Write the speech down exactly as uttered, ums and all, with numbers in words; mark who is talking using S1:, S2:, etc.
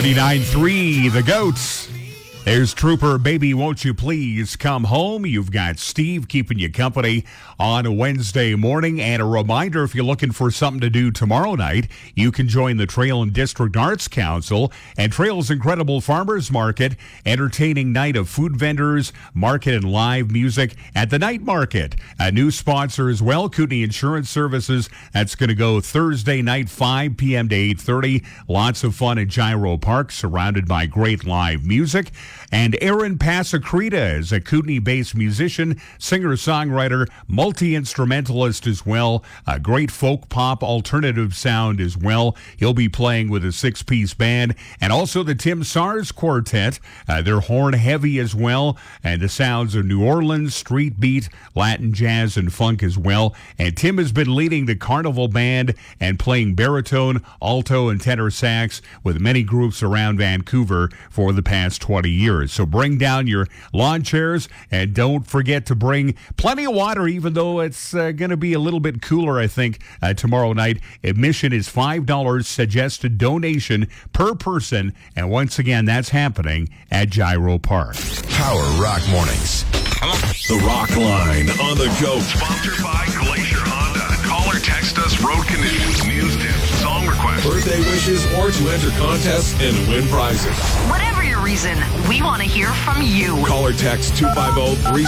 S1: ninety-nine three, The Goats. There's Trooper, Baby Won't You Please Come Home. You've got Steve keeping you company on a Wednesday morning. And a reminder, if you're looking for something to do tomorrow night, you can join the Trail and District Arts Council and Trail's Incredible Farmers Market, entertaining night of food vendors, market and live music at the night market. A new sponsor as well, Kootenai Insurance Services. That's going to go Thursday night, five p.m. to eight thirty. Lots of fun at Gyro Park, surrounded by great live music. And Aaron Pasacreta is a Kootenai-based musician, singer-songwriter, multi-instrumentalist as well. A great folk pop alternative sound as well. He'll be playing with a six-piece band. And also the Tim Sars Quartet. Uh, they're horn heavy as well. And the sounds of New Orleans, street beat, Latin jazz, and funk as well. And Tim has been leading the Carnival Band and playing baritone, alto, and tenor sax with many groups around Vancouver for the past twenty years. So bring down your lawn chairs and don't forget to bring plenty of water, even though it's uh, going to be a little bit cooler, I think, uh, tomorrow night. Admission is five dollars, suggested donation per person. And once again, that's happening at Gyro Park.
S2: Power Rock Mornings. The Rock Line on the go.
S3: Sponsored by Glacier Honda. Call or text us road conditions, news tips, song requests,
S2: Birthday wishes, or to enter contests and win prizes.
S4: Whatever your reason, we want to hear from you.
S2: Call or text two five zero, three